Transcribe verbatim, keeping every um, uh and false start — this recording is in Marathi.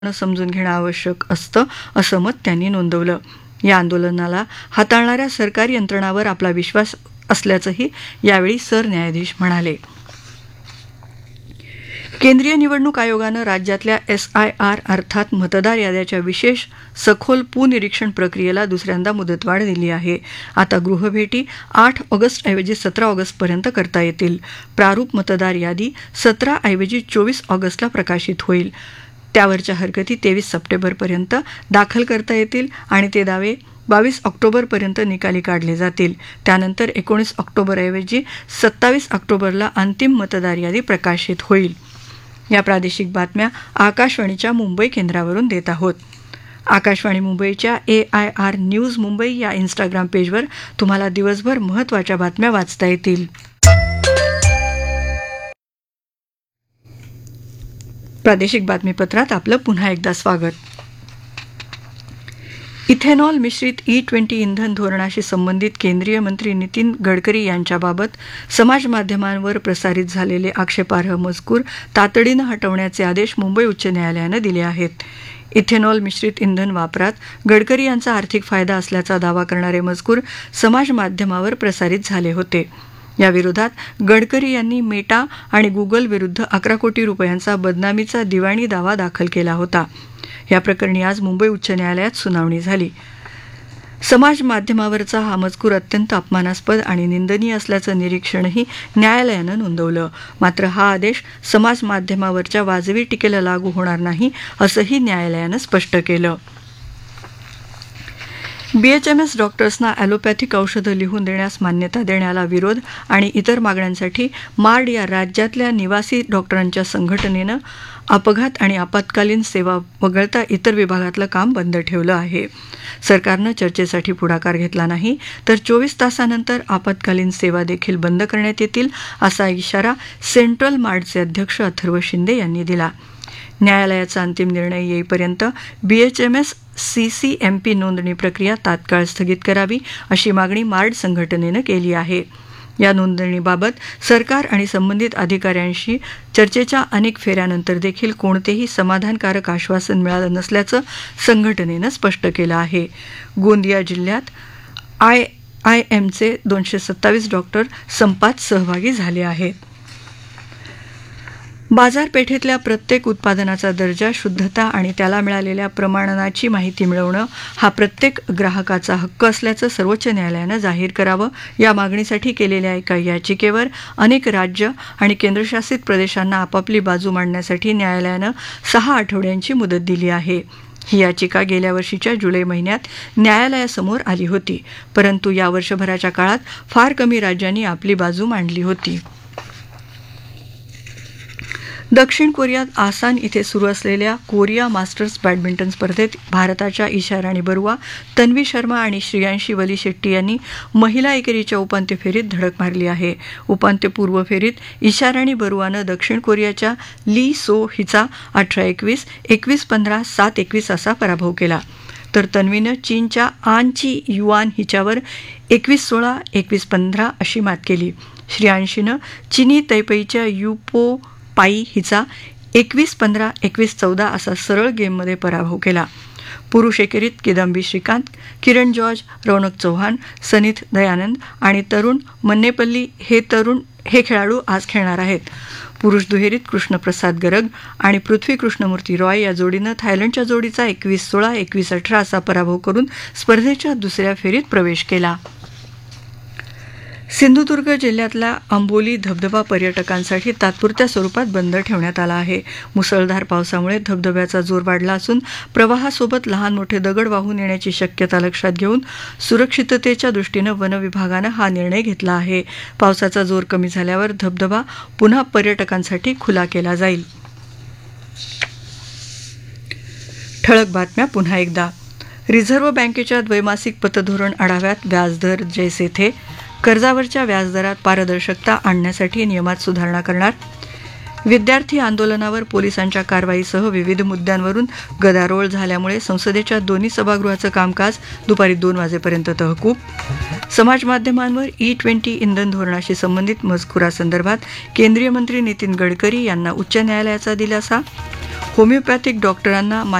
समजून घेणं आवश्यक असतं असं मत त्यांनी नोंदवलं. या आंदोलनाला हाताळणाऱ्या सरकारी यंत्रणांवर आपला विश्वास असल्याचंही यावेळी सरन्यायाधीश म्हणाले. केंद्रीय निवडणूक आयोगानं राज्यातल्या एस आय आर अर्थात मतदार याद्याच्या विशेष सखोल पुनिरीक्षण प्रक्रियेला दुसऱ्यांदा मुदतवाढ दिली आहे. आता गृहभेटी आठ ऑगस्ट ऐवजी सतरा ऑगस्टपर्यंत करता येतील. प्रारूप मतदार यादी सतरा ऐवजी चोवीस ऑगस्टला प्रकाशित होईल. त्यावरच्या हरकती तेवीस सप्टेंबरपर्यंत दाखल करता येतील आणि ते दावे बावीस ऑक्टोबरपर्यंत निकाली काढले जातील. त्यानंतर एकोणीस ऑक्टोबरऐवजी सत्तावीस ऑक्टोबरला अंतिम मतदार यादी प्रकाशित होईल. या प्रादेशिक बातम्या आकाशवाणीच्या मुंबई केंद्रावरून देत आहोत. आकाशवाणी मुंबईच्या ए आय आर न्यूज मुंबई या इन्स्टाग्राम पेजवर तुम्हाला दिवसभर महत्त्वाच्या बातम्या वाचता येतील. प्रादेशिक बातमीपत्रात आपलं पुन्हा एकदा स्वागत. इथेनॉल मिश्रित ई ट्वेंटी इंधन धोरणाशी संबंधित केंद्रीय मंत्री नितीन गडकरी यांच्याबाबत समाजमाध्यमांवर प्रसारित झालेले आक्षेपार्ह मजकूर तातडीनं हटवण्याचे आदेश मुंबई उच्च न्यायालयानं दिले आहेत. इथेनॉल मिश्रित इंधन वापरात गडकरी यांचा आर्थिक फायदा असल्याचा दावा करणारे मजकूर समाजमाध्यमावर प्रसारित झाले होते. याविरोधात गडकरी यांनी मेटा आणि गुगल विरुद्ध अकरा कोटी रुपयांचा बदनामीचा दिवाणी दावा दाखल केला होता. या प्रकरणी आज मुंबई उच्च न्यायालयात सुनावणी झाली. समाज माध्यमावरचा हा मजकूर अत्यंत अपमानास्पद आणि निंदनीय असल्याचं निरीक्षणही न्यायालयानं नोंदवलं. मात्र हा आदेश समाज माध्यमावरच्या वाजवी टीकेला लागू होणार नाही असंही न्यायालयानं स्पष्ट केलं. बीएचएमएस डॉक्टर्सना ॲलोपॅथिक औषधं लिहून देण्यास मान्यता देण्याला विरोध आणि इतर मागण्यांसाठी मार्ड या राज्यातल्या निवासी डॉक्टरांच्या संघटनेनं अपघात आणि आपत्कालीन सेवा वगळता इतर विभागातलं काम बंद ठेवलं आहे. सरकारनं चर्चेसाठी पुढाकार घेतला नाही तर चोवीस तासानंतर आपत्कालीन सेवा देखील बंद करण्यात येतील असा इशारा सेंट्रल मार्डचे अध्यक्ष अथर्व शिंदे यांनी दिला. न्यायालयाचा अंतिम निर्णय येईपर्यंत बीएचएमएस सीसीएमपी नोंदणी प्रक्रिया तात्काळ स्थगित करावी अशी मागणी मार्ड संघटनेनं केली आहे. या नोंदणीबाबत सरकार आणि संबंधित अधिकाऱ्यांशी चर्चेच्या अनेक फेऱ्यानंतर देखील कोणतेही समाधानकारक आश्वासन मिळालं नसल्याचं संघटनेनं स्पष्ट केलं आहे. गोंदिया जिल्ह्यात आय आय एमचे दोनशे सत्तावीस डॉक्टर संपात सहभागी झाले आहेत. बाजारपेठेतल्या प्रत्येक उत्पादनाचा दर्जा, शुद्धता आणि त्याला मिळालेल्या प्रमाणनाची माहिती मिळवणं हा प्रत्येक ग्राहकाचा हक्क असल्याचं सर्वोच्च न्यायालयानं जाहीर करावं या मागणीसाठी केलेल्या एका याचिकेवर अनेक राज्य आणि केंद्रशासित प्रदेशांना आपापली बाजू मांडण्यासाठी न्यायालयानं सहा आठवड्यांची मुदत दिली आहे. ही याचिका गेल्या वर्षीच्या जुलै महिन्यात न्यायालयासमोर आली होती, परंतु या वर्षभराच्या काळात फार कमी राज्यांनी आपली बाजू मांडली होती. दक्षिण कोरियात आसान इथे सुरू असलेल्या कोरिया मास्टर्स बॅडमिंटन स्पर्धेत भारताच्या ईशा राणी बरुआ, तन्वी शर्मा आणि श्रेयांशी वली शेट्टी यांनी महिला एकेरीच्या उपांत्य फेरीत धडक मारली आहे. उपांत्यपूर्व फेरीत ईशा राणी बरुआनं दक्षिण कोरियाच्या ली सो हिचा अठरा एकवीस, एकवीस पंधरा, सात एकवीस असा पराभव केला. तर तन्वीनं चीनच्या आन ची युआन हिच्यावर एकवीस सोळा, एकवीस पंधरा अशी मात केली. श्रेयांशीनं चिनी तैपेईच्या युपो पाई हिचा एकवीस पंधरा, एकवीस चौदा असा सरळ गेममध्ये पराभव केला. पुरुष एकेरीत किदंबी श्रीकांत, किरण जॉर्ज, रौनक चौहान, सनीथ दयानंद आणि तरुण मन्नेपल्ली हे तरुण हे खेळाडू आज खेळणार आहेत. पुरुष दुहेरीत कृष्णप्रसाद गरग आणि पृथ्वी कृष्णमूर्ती रॉय या जोडीनं थायलंडच्या जोडीचा एकवीस सोळा, एकवीस अठरा असा पराभव करून स्पर्धेच्या दुसऱ्या फेरीत प्रवेश केला. सिंधुदुर्ग जिल्ह्यातला आंबोली धबधबा पर्यटकांसाठी तात्पुरत्या स्वरूपात बंद ठेवण्यात आला आहे. मुसळधार पावसामुळे धबधब्याचा जोर वाढला असून प्रवाहासोबत लहान मोठे दगड वाहून येण्याची शक्यता लक्षात घेऊन सुरक्षिततेच्या दृष्टीनं वनविभागानं हा निर्णय घेतला आहे. पावसाचा जोर कमी झाल्यावर धबधबा पुन्हा पर्यटकांसाठी खुला केला जाईल. ठळक बातम्या पुन्हा एकदा. रिझर्व्ह बँकेच्या द्वैमासिक पतधोरण आढाव्यात व्याजदर जैसे थे. कर्जावरच्या व्याजदरात पारदर्शकता आणण्यासाठी नियमात सुधारणा करणार. विद्यार्थी आंदोलनावर पोलिसांच्या कारवाईसह विविध मुद्द्यांवरून गदारोळ झाल्यामुळे संसदेच्या दोन्ही सभागृहाचं कामकाज दुपारी दोन वाजेपर्यंत तहकूब. समाजमाध्यमांवर ई ट्वेंटी इंधन धोरणाशी संबंधित मजकुरासंदर्भात केंद्रीय मंत्री नितीन गडकरी यांना उच्च न्यायालयाचा दिलासा. होमिओपॅथिक डॉक्टरांना